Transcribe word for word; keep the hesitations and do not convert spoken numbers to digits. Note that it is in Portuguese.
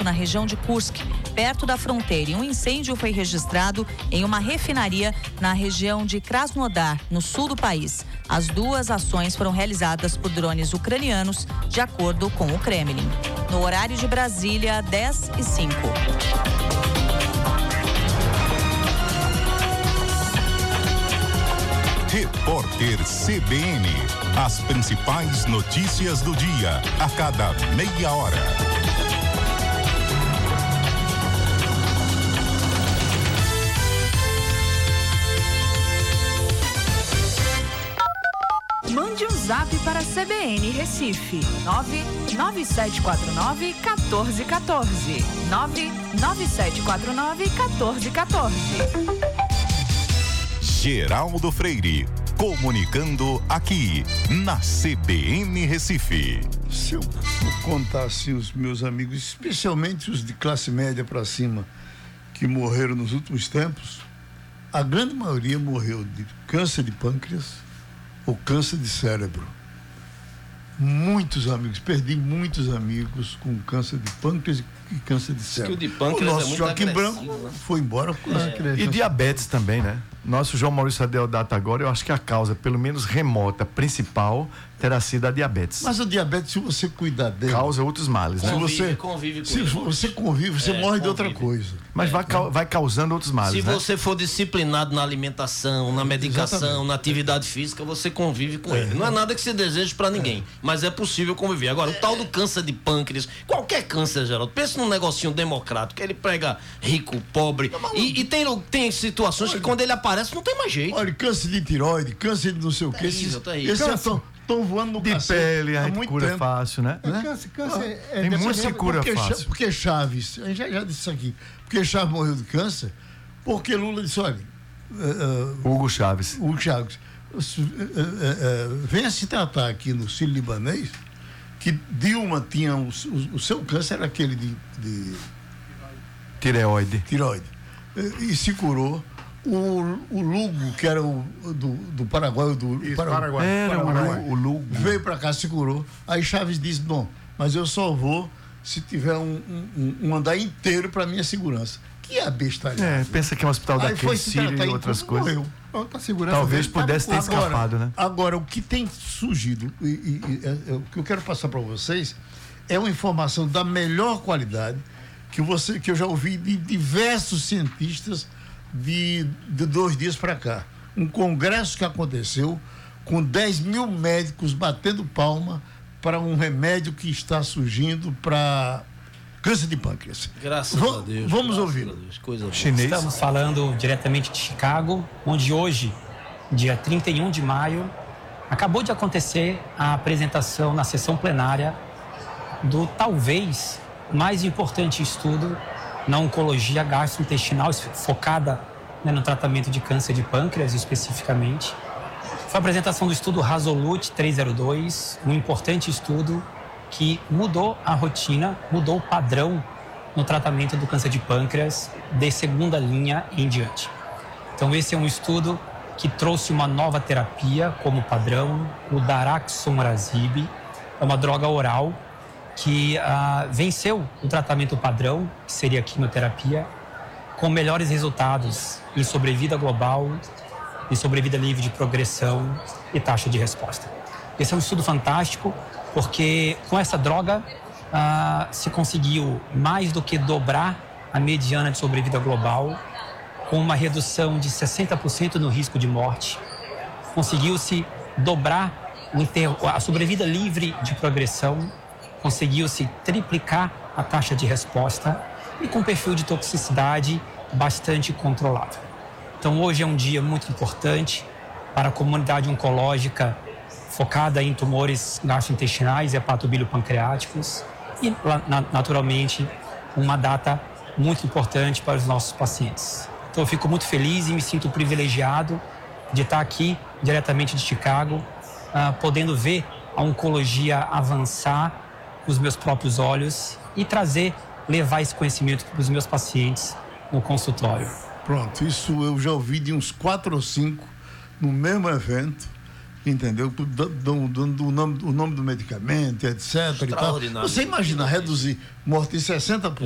na região de Kursk, perto da fronteira, e um incêndio foi registrado em uma refinaria na região de Krasnodar, no sul do país. As duas ações foram realizadas por drones ucranianos, de acordo com o Kremlin. No horário de Brasília, dez e cinco. Repórter C B N. As principais notícias do dia, a cada meia hora. Mande um zap para C B N Recife, nove nove sete quatro nove, um quatro um quatro. nove nove sete quatro nove, um quatro um quatro. Geraldo Freire, comunicando aqui na C B N Recife. Se eu contasse os meus amigos, especialmente os de classe média para cima, que morreram nos últimos tempos, a grande maioria morreu de câncer de pâncreas ou câncer de cérebro. Muitos amigos, perdi muitos amigos com câncer de pâncreas e câncer de cérebro. Que o de pâncreas o nosso é muito Joaquim agressivo, Branco né? foi embora com É. E diabetes também, né? Nosso João Maurício Adeodato agora, eu acho que a causa, pelo menos remota, principal, terá sido a diabetes. Mas a diabetes, se você cuidar dela, causa outros males, né? Convive, Se você convive com se ele. você convive, você É, morre de convive. outra coisa. Mas vai, cau- vai causando outros males, Se né? você for disciplinado na alimentação, na medicação, Exatamente. na atividade física, você convive com ele. Não é nada que se deseje pra ninguém, mas é possível conviver. Agora, o tal do câncer de pâncreas, qualquer câncer, Geraldo, pensa num negocinho democrático, ele pega rico, pobre, e, e tem, tem situações que quando ele aparece não tem mais jeito. Olha, câncer de tiroide, câncer de não sei o que, Terrível, esses, terrível. esses já Câncer estão voando no de cacete pele, a há gente muito cura tempo. fácil, né? Né? Câncer, câncer é, Tem depende- muitos que cura porque, fácil. Cha- porque Chaves, a gente já, já disse isso aqui, porque Chaves morreu de câncer, porque Lula disse, olha, uh, uh, Hugo Chaves. o Chaves, uh, uh, uh, uh, venha se tratar aqui no Sírio Libanês, que Dilma tinha, o, o, o seu câncer era aquele de, de Tireoide. tiroide, e, e se curou. O, o Lugo, que era o do, do Paraguai, do Isso, Paraguai, Paraguai. Era Paraguai, o, o Lugo. veio para cá, se curou. Aí Chaves disse, bom, mas eu só vou se tiver um, um, um andar inteiro para minha segurança. Que é bestalhada. É, pensa que é um hospital Aí daquele, foi se Sírio tratar e em outras tudo, coisas. morreu. Pronto, a segurança Talvez dele tá pudesse ter no corpo. escapado, né? Agora, o que tem surgido, e, e- e, é, é, o que eu quero passar para vocês, é uma informação da melhor qualidade que, você, que eu já ouvi de diversos cientistas de, de dois dias para cá. Um congresso que aconteceu com dez mil médicos batendo palma para um remédio que está surgindo para câncer de pâncreas. Graças Va- a Deus. vamos graças ouvir. a Deus, coisa boa. Chinês. Estamos falando diretamente de Chicago, onde hoje, dia trinta e um de maio, acabou de acontecer a apresentação na sessão plenária do talvez mais importante estudo na oncologia gastrointestinal, focada, né, no tratamento de câncer de pâncreas especificamente. Foi a apresentação do estudo Resolute trezentos e dois, um importante estudo que mudou a rotina, mudou o padrão no tratamento do câncer de pâncreas de segunda linha em diante. Então esse é um estudo que trouxe uma nova terapia como padrão, o daraxonrasib, é uma droga oral que ah, venceu o tratamento padrão, que seria a quimioterapia, com melhores resultados em sobrevida global, em sobrevida livre de progressão e taxa de resposta. Esse é um estudo fantástico, porque com essa droga ah, se conseguiu mais do que dobrar a mediana de sobrevida global, com uma redução de sessenta por cento no risco de morte. Conseguiu-se dobrar o inter- a sobrevida livre de progressão, conseguiu-se triplicar a taxa de resposta e com perfil de toxicidade bastante controlado. Então hoje é um dia muito importante para a comunidade oncológica focada em tumores gastrointestinais e hepatobiliopancreáticos e, na- naturalmente, uma data muito importante para os nossos pacientes. Então eu fico muito feliz e me sinto privilegiado de estar aqui diretamente de Chicago, ah, podendo ver a oncologia avançar com os meus próprios olhos e trazer, levar esse conhecimento para os meus pacientes no consultório. Pronto, isso eu já ouvi de uns quatro ou cinco no mesmo evento, entendeu? Dando, dando o, nome, o nome do medicamento, etcétera. E tal. Extraordinário. Você imagina reduzir morte em sessenta por